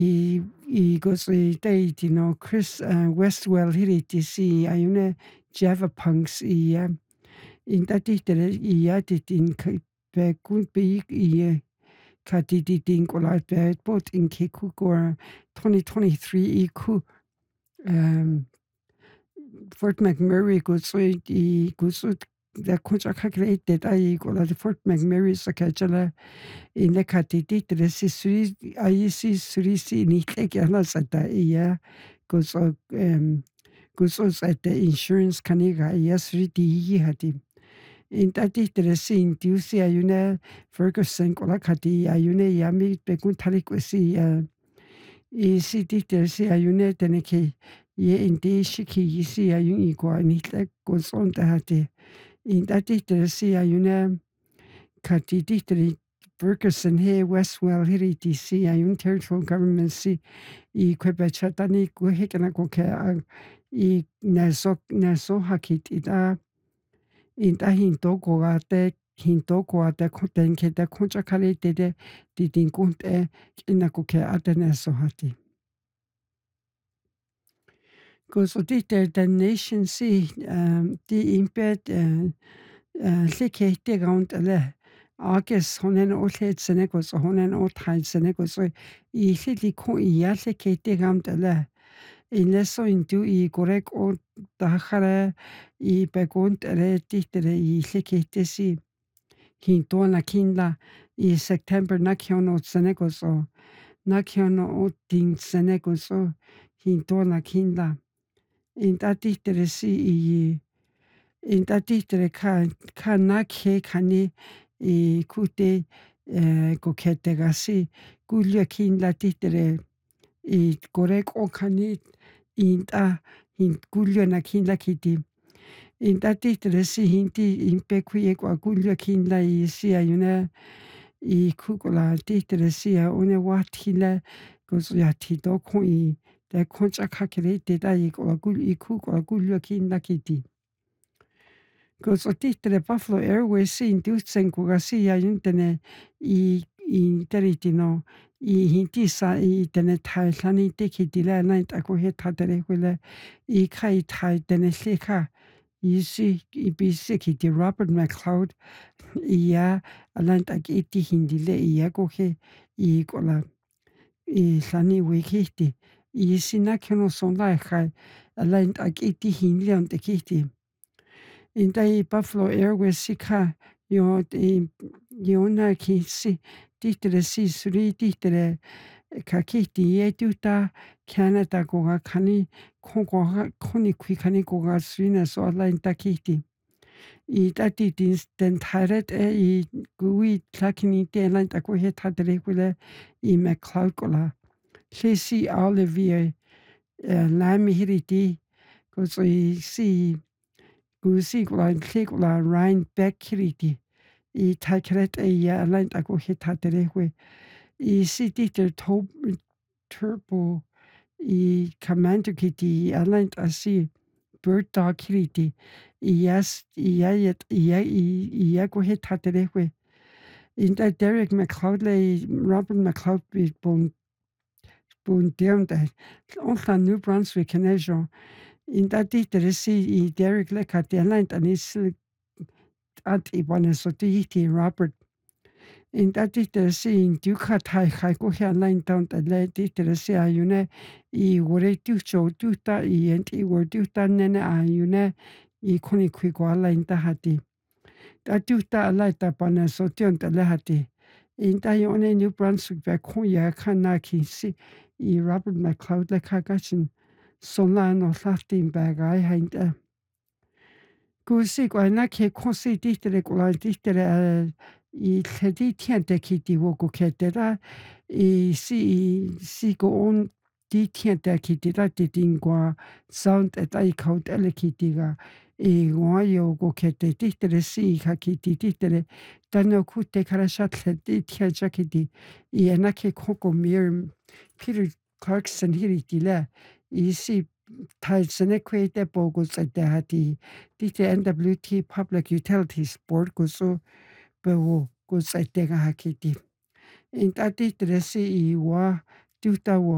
I gozo dei no Chris Westwell hiriti si ayune Java Punks in datitere dit in be kun be katidin kolat be bot in kikugor 2023 ku Fort McMurray gozo I gozo der kunja kakreite dai kolat Fort McMurray sakajala in the katidit si suri ayisi suri si ni tekela sata gozo gozo at the insurance kaniga suri di hati in datitere si in diusi ayune Ferguson kola kati ayune yami bekun tarikwesi I si ditere si ayune teneke in di shiki yisi ayun igwa ni gozo hati in datitere si ayune kati ditere Ferguson he Westwell hiri DC ayun territorial government si I kwebechatani kuhekana koke I naso hakit ita hintoko ate koten kete koncha kale dede didin kunte ina koke ate naso hati. Gozo dite the nation si di impet like te gaunt ale August honen otlet senegos honen othal senegos I hili ko I te gaunt ale in leso in du I korek o dahare I begont ere ditere I like si hintona kinla I September nakiono senegos nakiono o din senegos hintona kinla in datitere si in datitere ka nakhe kani I kute kokete gasi gulya kinla titere I korek o kani in gulya na kinla kiti in datitere si hinti in pekuye kwa gulya kinla I si ayune I kukola titere si one watila gozo yatito ko I de koncha kakere deda I kukola gulya kinla kiti gozo titere Buffalo Airways si in dusen kugasi ayuntene I teritino I hinti sa I tene tailani tekitila naint ako he tatere hule I kai tai tene leka I si I bisi kiti Robert McLeod alaint ak iti hindile ko he I kola I lani wikiti I si nakiono son lai alaint ak iti hindile te kiti in dai Buffalo Airways sika na ki si ditere si suri ditere ka kiti duta Canada goga kani koni kui kani goga srina so alain takiti I dati den taret I gui tlakini te alain tako he tadere hule I McLeod kola si Olivier lami hiriti gozo I si gusi kola Ryan Beck hiriti I takret alain tako he tadere hule I si diter turbo I commander kiti alain asi bird dog kiriti ko he tatere hwe in da Derek McLeod Robert McLeod bon deom da onla New Brunswick nejo in da ditere si I Derek le ka alain anis at I bane so ti Robert in da ditere si in duka tai ko he alain down da le ditere si ayune I wore ducho duta I enti wore duta nene ayune I koni kui ko alain da hati da duta alai da bane so tion da le hati in da yone New Brunswick be koya kanaki si I Robert McLeod le kagashin sonla no laftin bagai hainda gusi kwa na ke konsi ditere kola ditere I tledi tiente kiti woko ketera I si go on di tiente kiti da dingwa sound et I kaut ele kiti ga wayo go kete ditere si ka kiti ditere dano kute karashatle di tiente kiti na ke koko mir Peter Clarkson hiriti le si tai senekwe de bogos at the hati dite NWT Public Utilities Board gozo bewo go sa te ga hakiti in tati tresi I wa tuta wa